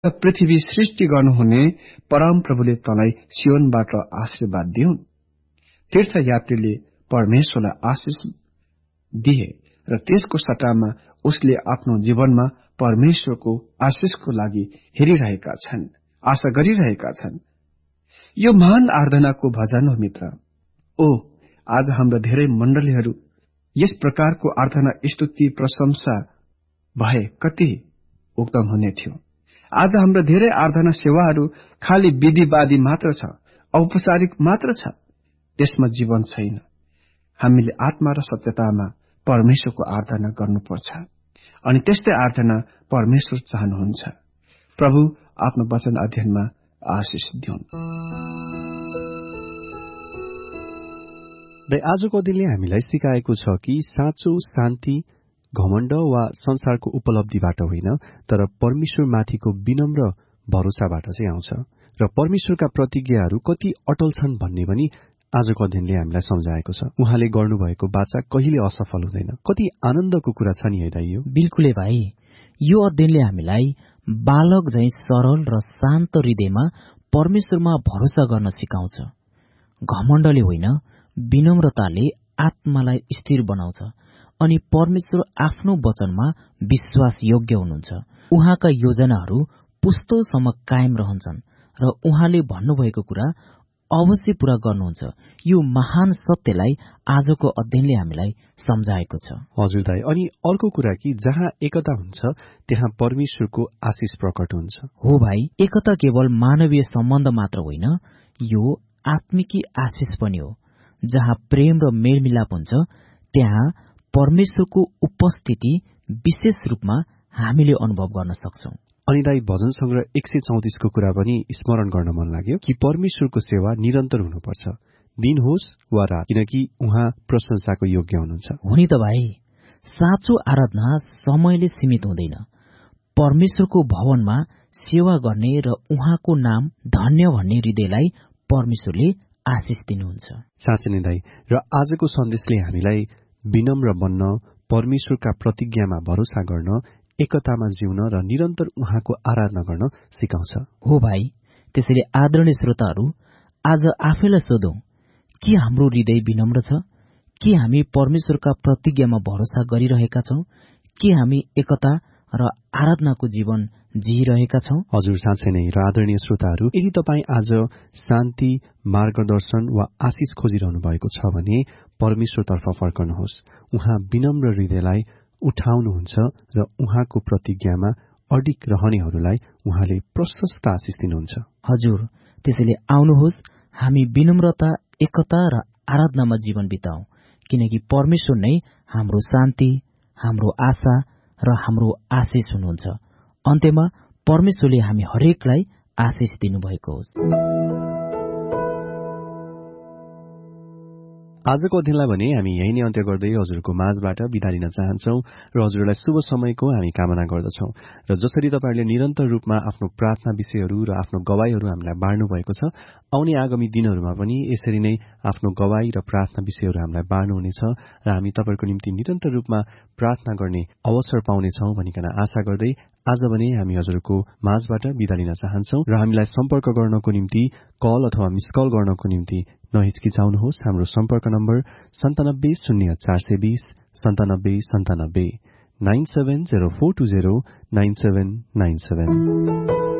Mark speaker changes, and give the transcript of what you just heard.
Speaker 1: पृथ्वी सृष्टि गर्नुहुने परम प्रभुले तँलाई सियोनबाट आशीर्वाद दिउन्। तीर्थयात्रीले परमेश्वरलाई आशिष दिए र त्यसको सट्टामा उसले आफ्नो जीवनमा परमेश्वरको आशिषको लागि हेरिरहेका छन्, आशा गरिरहेका छन्। यो महान आराधनाको भजन हो मित्र। आज हाम्रो धेरै मण्डलीहरू यस प्रकारको आराधना स्तुति प्रशंसा भए कति उत्तम हुने थियो। आज हाम्रो धेरै आराधना सेवाहरू खाली विधिवादी मात्र छ, औपचारिक मात्र छ, त्यसमा जीवन छैन। हामीले आत्मा र सत्यतामा परमेश्वरको आराधना गर्नुपर्छ अनि त्यस्तै आराधना परमेश्वर चाहनुहुन्छ। प्रभु आफ्नो वचन अध्ययनमा आशिष दिउन्।
Speaker 2: आजको दिनले हामीलाई सिकाएको छ कि साँचो शान्ति घमण्ड वा संसारको उपलब्धिबाट होइन, तर परमेश्वरमाथिको विनम्र भरोसाबाट चाहिँ आउँछ र परमेश्वरका प्रतिज्ञाहरू कति अटल छन् भन्ने पनि आजको अध्ययनले हामीलाई सम्झाएको छ। उहाँले गर्नुभएको वाचा कहिले असफल हुँदैन। कति आनन्दको कुरा छ नि है दाइ यो।
Speaker 3: बिल्कुलै भाइ, यो अध्ययनले हामीलाई बालक झैं सरल र शान्त हृदयमा परमेश्वरमा भरोसा गर्न सिकाउँछ। घमण्डले होइन, विनम्रताले आत्मालाई स्थिर बनाउँछ अनि परमेश्वर आफ्नो वचनमा विश्वास योग्य हुनुहुन्छ। उहाँका योजनाहरू पुस्तौसम्म कायम रहन्छन् र उहाँले भन्नुभएको कुरा अवश्य पूरा गर्नुहुन्छ। यो महान सत्यलाई आजको अध्ययनले हामीलाई सम्झाएको छ।
Speaker 2: हजुर दाइ, अनि अर्को कुरा कि जहाँ एकता हुन्छ त्यहाँ परमेश्वरको आशिष प्रकट हुन्छ।
Speaker 3: हो भाइ, एकता केवल मानवीय सम्बन्ध मात्र होइन, यो आत्मिकी आशिष पनि हो। जहाँ प्रेम र मेलमिलाप हुन्छ त्यहाँ परमेश्वरको उपस्थिति विशेष रूपमा हामीले अनुभव गर्न सक्छौं।
Speaker 2: अनि दाइ, भजन संग्रह 134 को कुरा पनि स्मरण गर्न मन लाग्यो कि परमेश्वरको सेवा निरन्तर हुनुपर्छ, दिन होस् वा रात, किनकि उहाँ प्रशंसाको योग्य हुनुहुन्छ।
Speaker 3: हो नि त भाइ, साँचो आराधना समयले सीमित हुँदैन। परमेश्वरको भवनमा सेवा गर्ने र उहाँको नाम धन्य भन्ने हृदयलाई परमेश्वरले आशिष दिनुहुन्छ।
Speaker 2: साँच्चै नै दाइ, र आजको सन्देशले हामीलाई विनम्र बन्न, परमेश्वरका प्रतिज्ञामा भरोसा गर्न, एकतामा जिउन र निरन्तर उहाँको आराधना गर्न सिकाउँछ।
Speaker 3: हो भाइ, त्यसैले आदरणीय श्रोताहरू, आज आफैलाई सोधौं, के हाम्रो हृदय विनम्र छ? के हामी परमेश्वरका प्रतिज्ञामा भरोसा गरिरहेका छौं? के हामी एकता र आराधनाको जीवन जिइरहेका छौं?
Speaker 2: हजुर, साँच्चै नै। र आदरणीय श्रोताहरू, यदि तपाईँ आज शान्ति, मार्गदर्शन वा आशिष खोजिरहनु भएको छ भने परमेश्वरतर्फ फर्कनुहोस्। उहाँ विनम्र हृदयलाई उठाउनुहुन्छ र उहाँको प्रतिज्ञामा अडिग रहनेहरूलाई उहाँले प्रशस्त आशिष दिनुहुन्छ।
Speaker 3: हजुर, त्यसैले आउनुहोस्, हामी विनम्रता, एकता र आराधनामा जीवन बिताउँ, किनकि परमेश्वर नै हाम्रो शान्ति, हाम्रो आशा र हाम्रो आशिष हुनुहुन्छ। अन्त्यमा परमेश्वरले हामी हरेकलाई आशिष दिनुभएको होस्।
Speaker 2: आजको अध्ययनलाई भने हामी यही नै अन्त्य गर्दै हजुरको माझबाट बिदा लिन चाहन्छौं र हजुरलाई शुभ समयको हामी कामना गर्दछौं। र जसरी तपाईहरूले निरन्तर रूपमा आफ्नो प्रार्थना विषयहरू र आफ्नो गवाईहरू हामीलाई बाँड्नु भएको छ, आउने आगामी दिनहरूमा पनि यसरी नै आफ्नो गवाई र प्रार्थना विषयहरू हामीलाई बाँड्नुहुनेछ र हामी तपाईहरूको निम्ति निरन्तर रूपमा प्रार्थना गर्ने अवसर पाउनेछौं भनिकन आशा गर्दै आज भने हामी हजुरको माझबाट बिदा लिन चाहन्छौं। र हामीलाई सम्पर्क गर्नको निम्ति कल अथवा मिस कल गर्नको निम्ति नहिचकिचाउनुहोस्। हाम्रो सम्पर्क नम्बर 970420 9797 970420 9797।